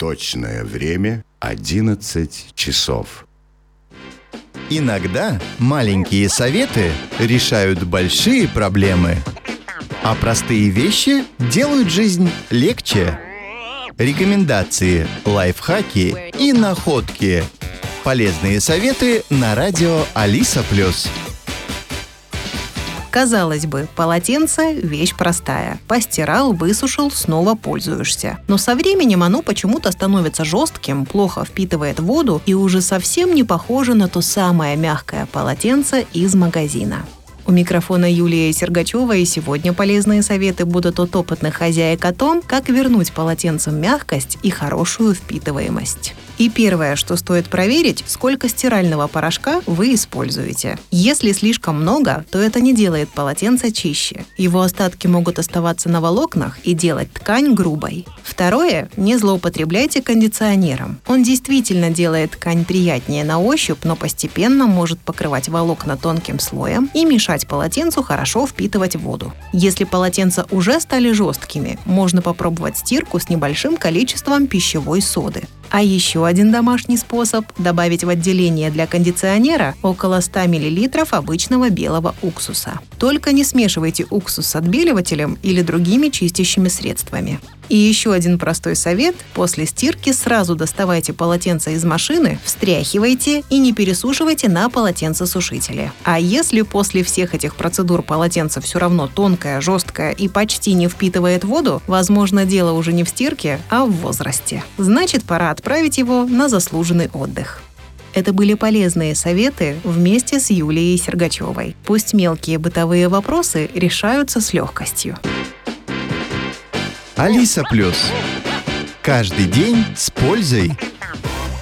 Точное время 11 часов. Иногда маленькие советы решают большие проблемы, а простые вещи делают жизнь легче. Рекомендации, лайфхаки и находки. Полезные советы на радио Алиса+. Казалось бы, полотенце – вещь простая. Постирал, высушил, снова пользуешься. Но со временем оно почему-то становится жестким, плохо впитывает воду и уже совсем не похоже на то самое мягкое полотенце из магазина. У микрофона Юлия Сергачева, и сегодня полезные советы будут от опытных хозяек о том, как вернуть полотенцам мягкость и хорошую впитываемость. И первое, что стоит проверить, сколько стирального порошка вы используете. Если слишком много, то это не делает полотенце чище. Его остатки могут оставаться на волокнах и делать ткань грубой. Второе, не злоупотребляйте кондиционером. Он действительно делает ткань приятнее на ощупь, но постепенно может покрывать волокна тонким слоем и мешать полотенцу хорошо впитывать воду. Если полотенца уже стали жесткими, можно попробовать стирку с небольшим количеством пищевой соды. А еще один домашний способ – добавить в отделение для кондиционера около 100 мл обычного белого уксуса. Только не смешивайте уксус с отбеливателем или другими чистящими средствами. И еще один простой совет – после стирки сразу доставайте полотенце из машины, встряхивайте и не пересушивайте на полотенцесушителе. А если после всех этих процедур полотенце все равно тонкое, жесткое и почти не впитывает воду, возможно, дело уже не в стирке, а в возрасте. Значит, пора отправить его на заслуженный отдых. Это были полезные советы вместе с Юлией Сергачевой. Пусть мелкие бытовые вопросы решаются с легкостью. Алиса+. Каждый день с пользой.